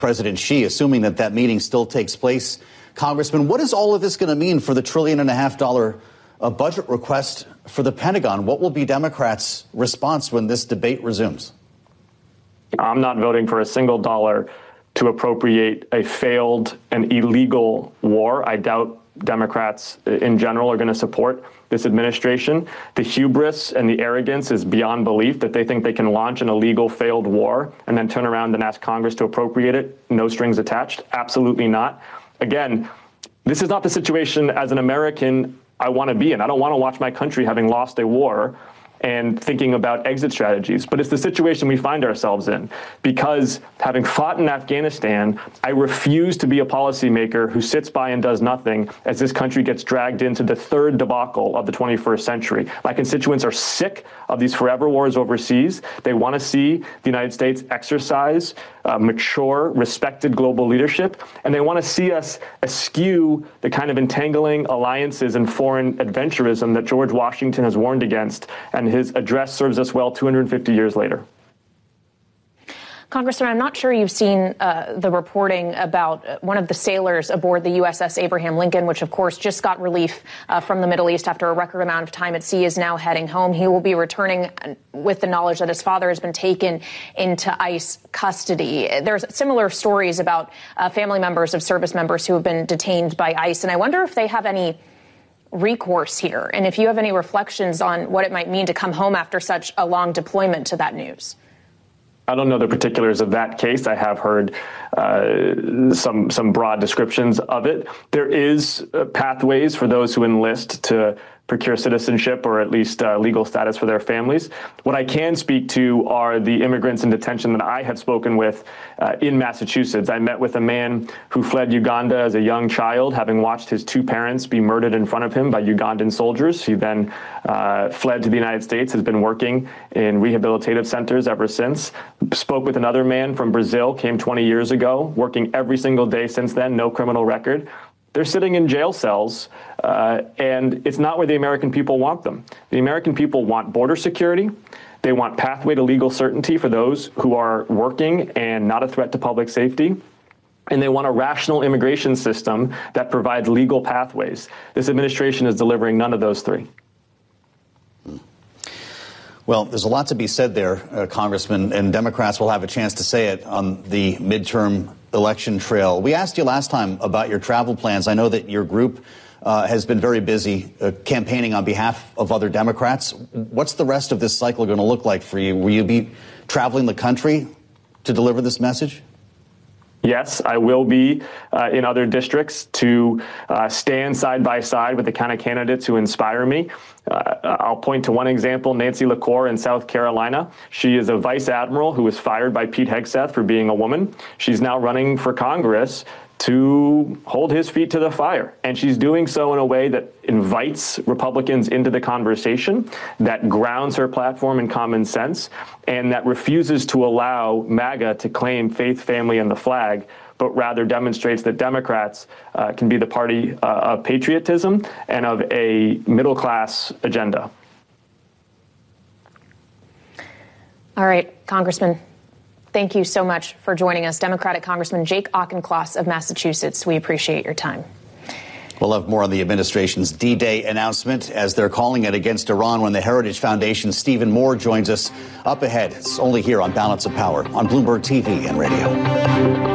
President Xi, assuming that that meeting still takes place. Congressman, what is all of this going to mean for the $1.5 trillion budget request for the Pentagon? What will be Democrats' response when this debate resumes? I'm not voting for a single dollar to appropriate a failed and illegal war. I doubt Democrats in general are going to support this administration. The hubris and the arrogance is beyond belief that they think they can launch an illegal failed war and then turn around and ask Congress to appropriate it, no strings attached. Absolutely not. Again, this is not the situation as an American I want to be in. I don't want to watch my country having lost a war and thinking about exit strategies. But it's the situation we find ourselves in, because having fought in Afghanistan, I refuse to be a policymaker who sits by and does nothing as this country gets dragged into the third debacle of the 21st century. My constituents are sick of these forever wars overseas. They want to see the United States exercise mature, respected global leadership, and they want to see us eschew the kind of entangling alliances and foreign adventurism that George Washington has warned against, and his address serves us well 250 years later. Congressman, I'm not sure you've seen the reporting about one of the sailors aboard the USS Abraham Lincoln, which, of course, just got relief from the Middle East after a record amount of time at sea, is now heading home. He will be returning with the knowledge that his father has been taken into ICE custody. There's similar stories about family members of service members who have been detained by ICE, and I wonder if they have any recourse here, and if you have any reflections on what it might mean to come home after such a long deployment to that news. I don't know the particulars of that case. I have heard some broad descriptions of it. There is pathways for those who enlist to procure citizenship or at least legal status for their families. What I can speak to are the immigrants in detention that I have spoken with in Massachusetts. I met with a man who fled Uganda as a young child, having watched his two parents be murdered in front of him by Ugandan soldiers. He then fled to the United States, has been working in rehabilitative centers ever since. Spoke with another man from Brazil, came 20 years ago, working every single day since then, no criminal record. They're sitting in jail cells, and it's not where the American people want them. The American people want border security. They want pathway to legal certainty for those who are working and not a threat to public safety. And they want a rational immigration system that provides legal pathways. This administration is delivering none of those three. Well, there's a lot to be said there, Congressman, and Democrats will have a chance to say it on the midterm election trail. We asked you last time about your travel plans. I know that your group has been very busy campaigning on behalf of other Democrats. What's the rest of this cycle going to look like for you? Will you be traveling the country to deliver this message? Yes, I will be in other districts to stand side by side with the kind of candidates who inspire me. I'll point to one example, Nancy LaCour in South Carolina. She is a vice admiral who was fired by Pete Hegseth for being a woman. She's now running for Congress to hold his feet to the fire. And she's doing so in a way that invites Republicans into the conversation, that grounds her platform in common sense, and that refuses to allow MAGA to claim faith, family, and the flag, but rather demonstrates that Democrats can be the party of patriotism and of a middle-class agenda. All right, Congressman, thank you so much for joining us. Democratic Congressman Jake Auchincloss of Massachusetts, we appreciate your time. We'll have more on the administration's D-Day announcement, as they're calling it, against Iran, when the Heritage Foundation's Stephen Moore joins us up ahead. It's only here on Balance of Power on Bloomberg TV and radio.